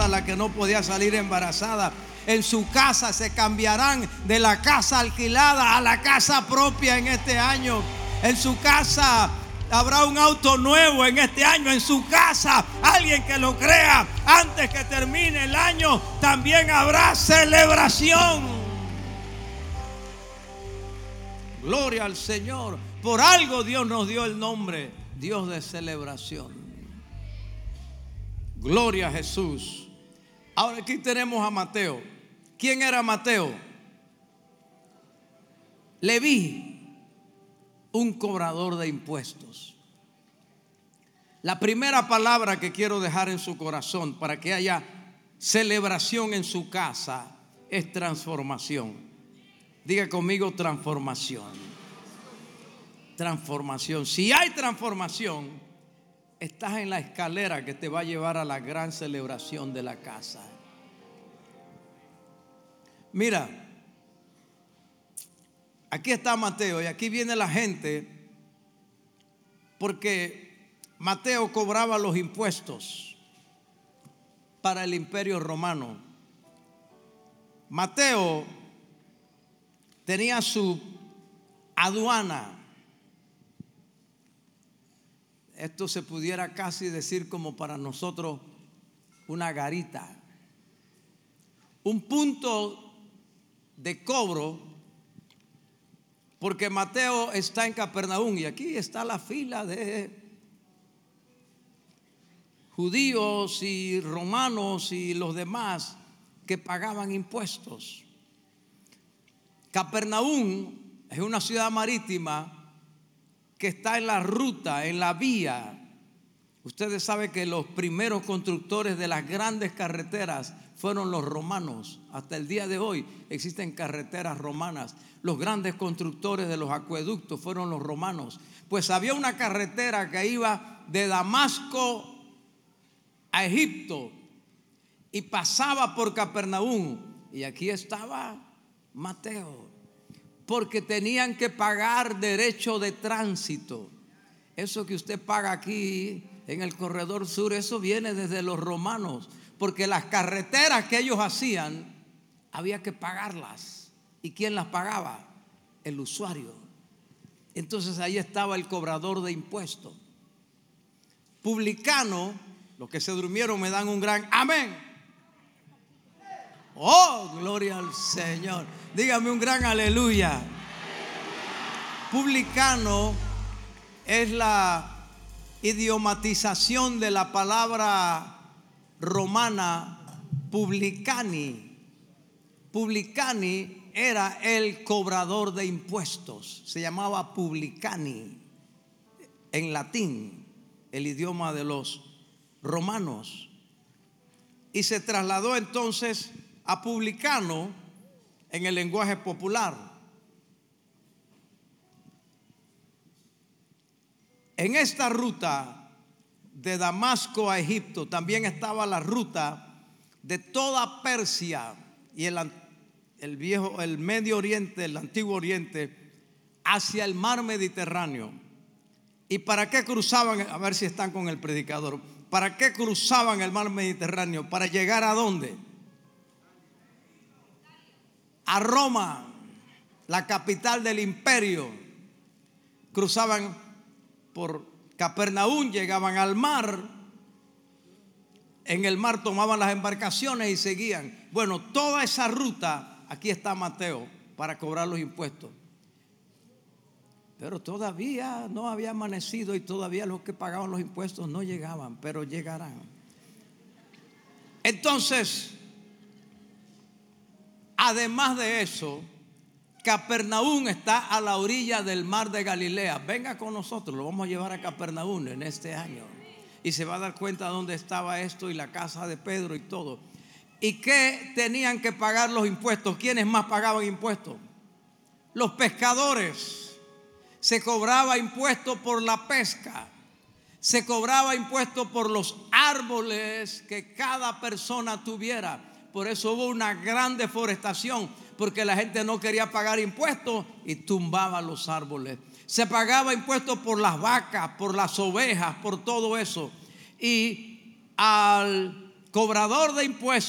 la que no podía salir embarazada. En su casa se cambiarán de la casa alquilada a la casa propia en este año. En su casa habrá un auto nuevo en este año. En su casa, alguien que lo crea, antes que termine el año también habrá celebración. Gloria al Señor. Por algo Dios nos dio el nombre Dios de celebración. Gloria a Jesús. Ahora aquí tenemos a Mateo. ¿Quién era Mateo? Leví, un cobrador de impuestos. La primera palabra que quiero dejar en su corazón para que haya celebración en su casa es transformación. Diga conmigo: transformación. Transformación. Si hay transformación, estás en la escalera que te va a llevar a la gran celebración de la casa. Mira, aquí está Mateo y aquí viene la gente porque Mateo cobraba los impuestos para el Imperio Romano. Mateo tenía su aduana. Esto se pudiera casi decir como para nosotros una garita, un punto de cobro, porque Mateo está en Capernaum y aquí está la fila de judíos y romanos y los demás que pagaban impuestos. Capernaum es una ciudad marítima que está en la ruta, en la vía. Ustedes saben que los primeros constructores de las grandes carreteras fueron los romanos. Hasta el día de hoy existen carreteras romanas. Los grandes constructores de los acueductos fueron los romanos. Pues había una carretera que iba de Damasco a Egipto y pasaba por Capernaum. Y aquí estaba Mateo, porque tenían que pagar derecho de tránsito. Eso que usted paga aquí en el corredor sur, eso viene desde los romanos, porque las carreteras que ellos hacían había que pagarlas. ¿Y quién las pagaba? El usuario. Entonces ahí estaba el cobrador de impuestos. Publicano, los que se durmieron me dan un gran amén. Oh, gloria al Señor. Dígame un gran aleluya. Publicano es la idiomatización de la palabra romana publicani. Publicani era el cobrador de impuestos. Se llamaba publicani en latín, el idioma de los romanos. Y se trasladó entonces a publicano en el lenguaje popular. En esta ruta de Damasco a Egipto también estaba la ruta de toda Persia y el Medio Oriente, el Antiguo Oriente, hacia el mar Mediterráneo. ¿Y para qué cruzaban? A ver si están con el predicador. ¿Para qué cruzaban el mar Mediterráneo? ¿Para llegar a dónde? A Roma, la capital del imperio. Cruzaban por Capernaum, llegaban al mar. En el mar tomaban las embarcaciones y seguían. Bueno, toda esa ruta, aquí está Mateo para cobrar los impuestos. Pero todavía no había amanecido y todavía los que pagaban los impuestos no llegaban, pero llegarán. Entonces, además de eso, Capernaum está a la orilla del mar de Galilea. Venga con nosotros, lo vamos a llevar a Capernaum en este año. Y se va a dar cuenta dónde estaba esto y la casa de Pedro y todo. ¿Y qué tenían que pagar los impuestos? ¿Quiénes más pagaban impuestos? Los pescadores. Se cobraba impuesto por la pesca. Se cobraba impuesto por los árboles que cada persona tuviera. Por eso hubo una gran deforestación, porque la gente no quería pagar impuestos y tumbaba los árboles. Se pagaba impuestos por las vacas, por las ovejas, por todo eso. Y al cobrador de impuestos